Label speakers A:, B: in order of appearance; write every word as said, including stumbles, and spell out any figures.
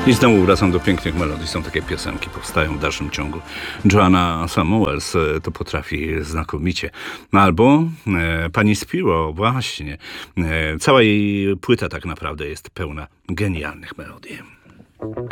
A: I znowu wracam do pięknych melodii. Są takie piosenki, powstają w dalszym ciągu. Joanna Samuels to potrafi znakomicie. Albo e, pani Spiro, właśnie. E, cała jej płyta tak naprawdę jest pełna genialnych melodii.